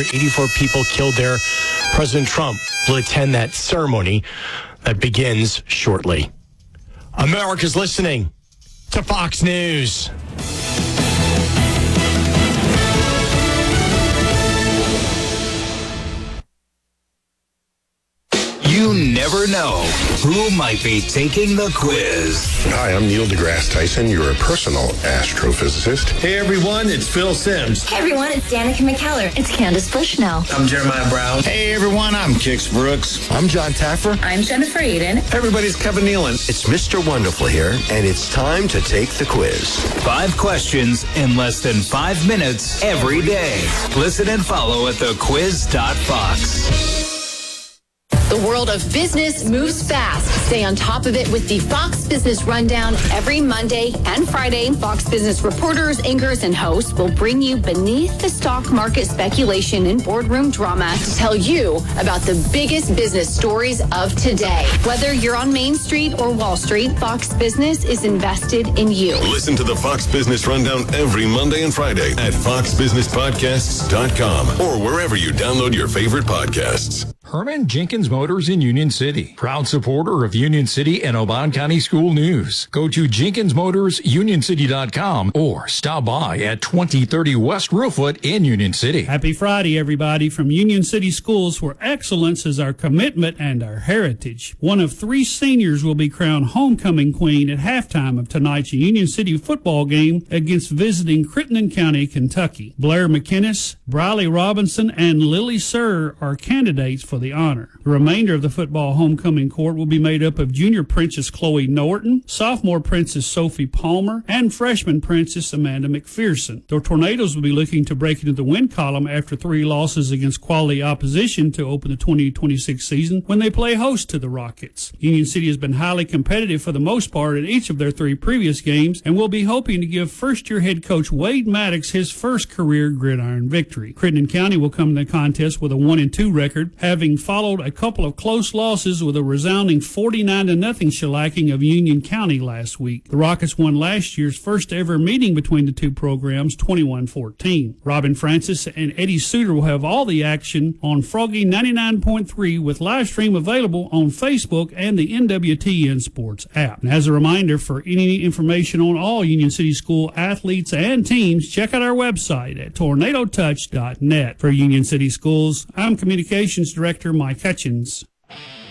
184 people killed there. President Trump will attend that ceremony that begins shortly. America's listening to Fox News. You never know who might be taking the quiz. Hi, I'm Neil deGrasse Tyson, your personal astrophysicist. Hey everyone, it's Phil Simms. Hey everyone, it's Danica McKellar. It's Candace Bushnell. I'm Jeremiah Brown. Hey everyone, I'm Kix Brooks. I'm John Taffer. I'm Jennifer Aiden. Everybody's Kevin Nealon. It's Mr. Wonderful here, and it's time to take the quiz. 5 questions in less than 5 minutes every day. Listen and follow at thequiz.fox. The world of business moves fast. Stay on top of it with the Fox Business Rundown every Monday and Friday. Fox Business reporters, anchors, and hosts will bring you beneath the stock market speculation and boardroom drama to tell you about the biggest business stories of today. Whether you're on Main Street or Wall Street, Fox Business is invested in you. Listen to the Fox Business Rundown every Monday and Friday at foxbusinesspodcasts.com or wherever you download your favorite podcasts. Herman Jenkins Motors in Union City, proud supporter of Union City and Oban County School News. Go to JenkinsMotorsUnionCity.com or stop by at 2030 West Roofwood in Union City. Happy Friday, everybody, from Union City Schools, where excellence is our commitment and our heritage. One of 3 seniors will be crowned homecoming queen at halftime of tonight's Union City football game against visiting Crittenden County, Kentucky. Blair McInnes, Briley Robinson, and Lily Sir are candidates for the honor. The remainder of the football homecoming court will be made up of junior princess Chloe Norton, sophomore princess Sophie Palmer, and freshman princess Amanda McPherson. The Tornadoes will be looking to break into the win column after 3 losses against quality opposition to open the 2026 season when they play host to the Rockets. Union City has been highly competitive for the most part in each of their 3 previous games and will be hoping to give first-year head coach Wade Maddox his first career gridiron victory. Crittenden County will come to the contest with a 1-2 record, having followed a couple of close losses with a resounding 49-0 shellacking of Union County last week. The Rockets won last year's first ever meeting between the 2 programs, 21-14. Robin Francis and Eddie Suter will have all the action on Froggy 99.3 with live stream available on Facebook and the NWTN Sports app. And as a reminder, for any information on all Union City School athletes and teams, check out our website at tornadotouch.net. For Union City Schools, I'm Communications Director Mike Hutchins.